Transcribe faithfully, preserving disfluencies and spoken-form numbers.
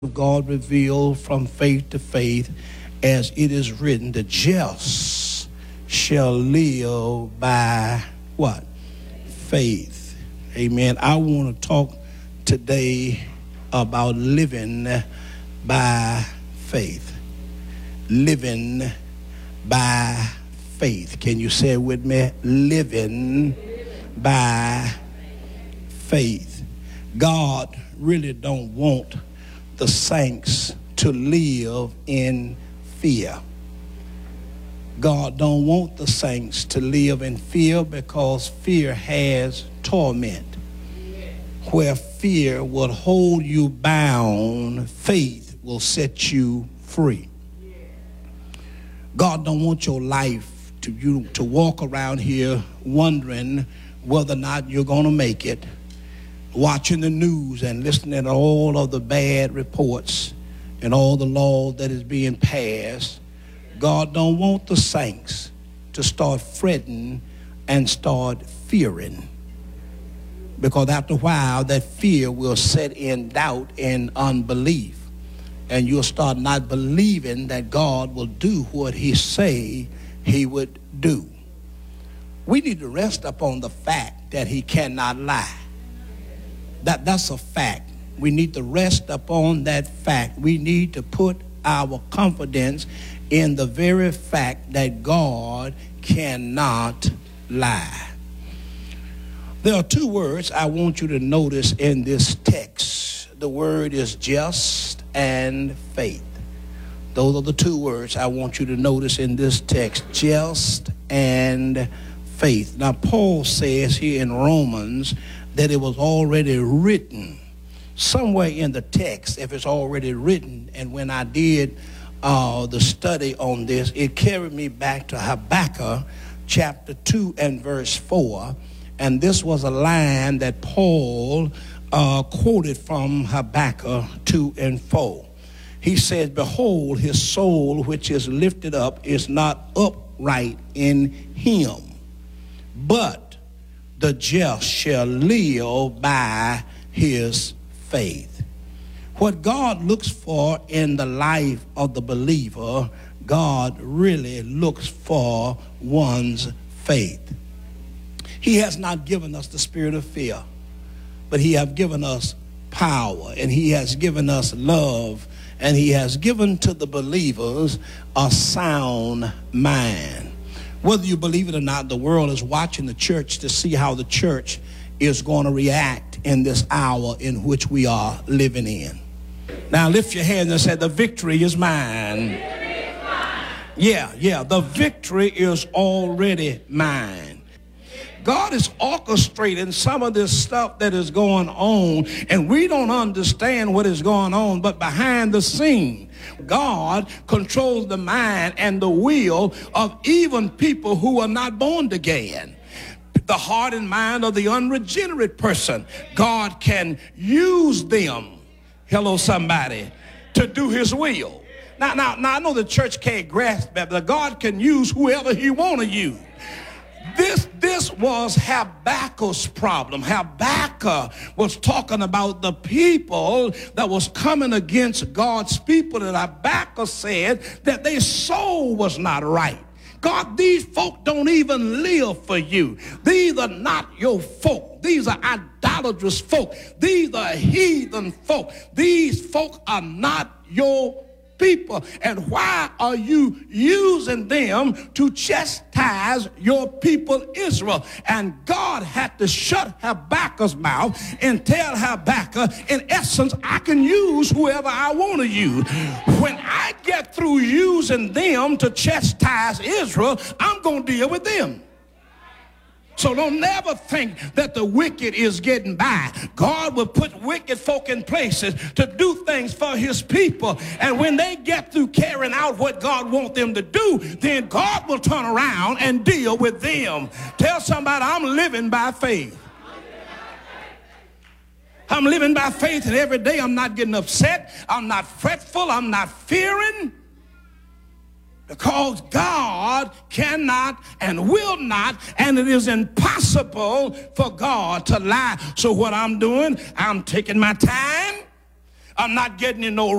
of God revealed from faith to faith, as it is written, the just shall live by what? Faith. Amen. I want to talk today about living by faith. Living by faith. Can you say it with me? Living by faith. God really don't want the saints to live in fear. God don't want the saints to live in fear, because fear has torment. Where fear will hold you bound, faith will set you free. God don't want your life to you to walk around here wondering whether or not you're going to make it, watching the news and listening to all of the bad reports and all the law that is being passed. God don't want the saints to start fretting and start fearing, because after a while that fear will set in doubt and unbelief, and you'll start not believing that God will do what he say he would do. We need to rest upon the fact that he cannot lie. That, that's a fact. We need to rest upon that fact. We need to put our confidence in the very fact that God cannot lie. There are two words I want you to notice in this text. The word is just and faith. Those are the two words I want you to notice in this text, just and faith. Now, Paul says here in Romans that it was already written somewhere in the text. If it's already written, and when I did uh, the study on this, it carried me back to Habakkuk chapter two and verse four, and this was a line that Paul uh, quoted from Habakkuk two and four. He says, behold, his soul which is lifted up is not upright in him, but the just shall live by his faith. What God looks for in the life of the believer, God really looks for one's faith. He has not given us the spirit of fear, but he has given us power, and he has given us love, and he has given to the believers a sound mind. Whether you believe it or not, the world is watching the church to see how the church is going to react in this hour in which we are living in. Now lift your hands and say, the victory is mine. The victory is mine. Yeah, yeah, the victory is already mine. God is orchestrating some of this stuff that is going on, and we don't understand what is going on, but behind the scene, God controls the mind and the will of even people who are not born again. The heart and mind of the unregenerate person, God can use them, hello somebody, to do his will. Now, now, now I know the church can't grasp that, but God can use whoever he want to use. This, this was Habakkuk's problem. Habakkuk was talking about the people that was coming against God's people, and Habakkuk said that their soul was not right. God, these folk don't even live for you. These are not your folk. These are idolatrous folk. These are heathen folk. These folk are not your people. And why are you using them to chastise your people Israel? And God had to shut Habakkuk's mouth and tell Habakkuk, in essence, I can use whoever I want to use. When I get through using them to chastise Israel, I'm going to deal with them. So don't never think that the wicked is getting by. God will put wicked folk in places to do things for his people. And when they get through carrying out what God wants them to do, then God will turn around and deal with them. Tell somebody, I'm living by faith. I'm living by faith, and every day I'm not getting upset. I'm not fretful. I'm not fearing. Because God cannot and will not, and it is impossible for God to lie. So what I'm doing, I'm taking my time. I'm not getting in no